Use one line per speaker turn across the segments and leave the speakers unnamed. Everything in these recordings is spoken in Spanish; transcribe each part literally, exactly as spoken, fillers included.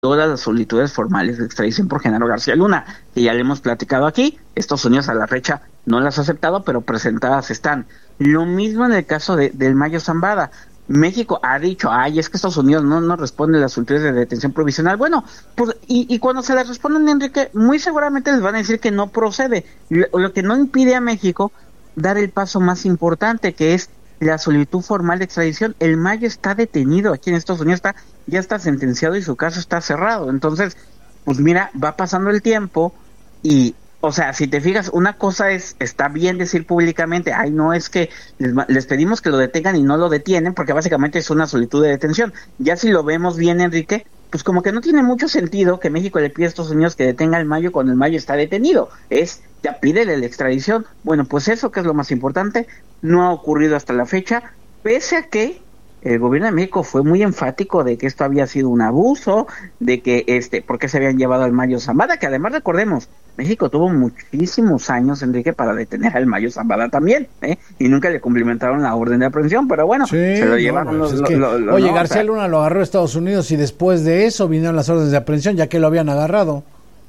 todas las solicitudes formales de extradición por Genaro García Luna, que ya le hemos platicado aquí. Estados Unidos a la fecha no las ha aceptado, pero presentadas están. Lo mismo en el caso de, del Mayo Zambada. México ha dicho, ay, es que Estados Unidos no, no responde a las solicitudes de detención provisional. Bueno, pues, y, y cuando se les responden, Enrique, muy seguramente les van a decir que no procede, lo, lo que no impide a México dar el paso más importante, que es la solicitud formal de extradición. El Mayo está detenido aquí en Estados Unidos, está ya está sentenciado y su caso está cerrado. Entonces, pues mira, va pasando el tiempo y, o sea, si te fijas, una cosa es, está bien decir públicamente, ay, no, es que les, les pedimos que lo detengan y no lo detienen, porque básicamente es una solicitud de detención. Ya si lo vemos bien, Enrique, pues como que no tiene mucho sentido que México le pida a Estados Unidos que detenga al Mayo cuando el Mayo está detenido. Es, ya pídele la extradición. Bueno, pues eso, que es lo más importante, no ha ocurrido hasta la fecha, pese a que el gobierno de México fue muy enfático de que esto había sido un abuso, de que este, porque se habían llevado al Mayo Zambada, que además recordemos, México tuvo muchísimos años, Enrique, para detener al Mayo Zambada también, ¿eh? Y nunca le cumplimentaron la orden de aprehensión, pero bueno,
sí,
se lo llevaron
no,
los...
es que,
lo, lo,
oye,
no,
García o sea, Luna lo agarró a Estados Unidos y después de eso vinieron las órdenes de aprehensión, ya que lo habían agarrado.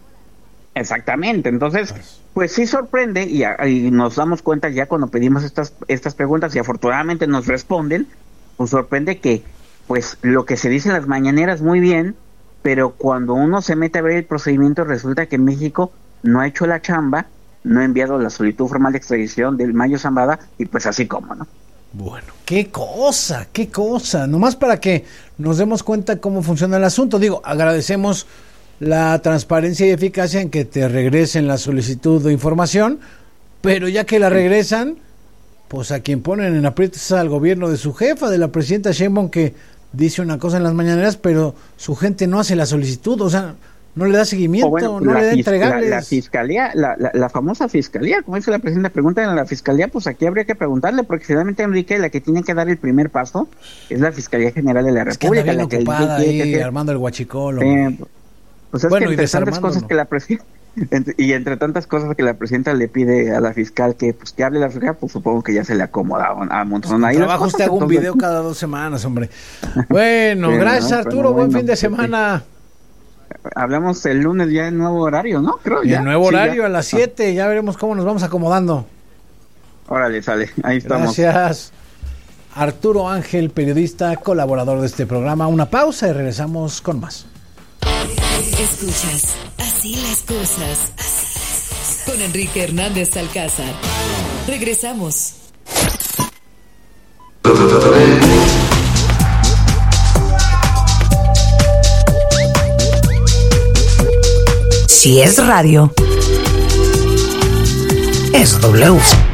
Exactamente, entonces, pues sí sorprende y, y nos damos cuenta ya cuando pedimos estas, estas preguntas y afortunadamente nos responden, pues sorprende que, pues lo que se dice en las mañaneras muy bien, pero cuando uno se mete a ver el procedimiento resulta que México no ha hecho la chamba, no ha enviado la solicitud formal de extradición del Mayo Zambada y pues así como, ¿no?
Bueno, qué cosa, qué cosa, nomás para que nos demos cuenta cómo funciona el asunto. Digo, agradecemos la transparencia y eficacia en que te regresen la solicitud de información, pero ya que la regresan, pues a quien ponen en aprietos es al gobierno de su jefa, de la presidenta Sheinbaum, que dice una cosa en las mañaneras, pero su gente no hace la solicitud, o sea, no le da seguimiento, bueno, no le da entregables.
La, la fiscalía, la, la, la famosa fiscalía, como dice la presidenta, preguntan a la fiscalía, pues aquí habría que preguntarle, porque finalmente, Enrique, la que tiene que dar el primer paso es la Fiscalía General de la
es
República.
Que anda bien
la
ocupada
que,
ahí,
que, que,
armando el huachicol.
Eh, pues es
bueno,
que entre tantas cosas que la presidenta y entre tantas cosas que la presidenta le pide a la fiscal que pues que hable la fiscal, pues supongo que ya se le acomoda a montón ahí.
Trabajo usted haga un video cada dos semanas, hombre. Bueno, sí, gracias, no, Arturo, buen bueno, fin de semana.
Hablamos el lunes ya en nuevo horario, ¿no? Creo
y
ya.
En nuevo
sí,
horario
ya.
a las siete, ya veremos cómo nos vamos acomodando.
Órale, sale, ahí estamos.
Gracias. Arturo Ángel, periodista, colaborador de este programa. Una pausa y regresamos con más.
Escuchas Así las cosas, así las cosas. Con Enrique Hernández Alcázar. Regresamos.
Si es radio, es W.